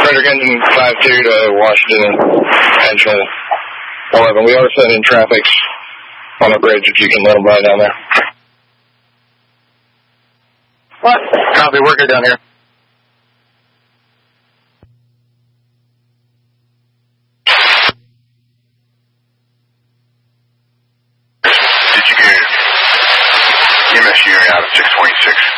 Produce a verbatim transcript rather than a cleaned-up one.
Frederick Engine five two to Washington, Angel eleven. We are sending traffic on the bridge if you can let them by down there. What? Copy, we're good down here. Did you get E M S unit out of six twenty-six?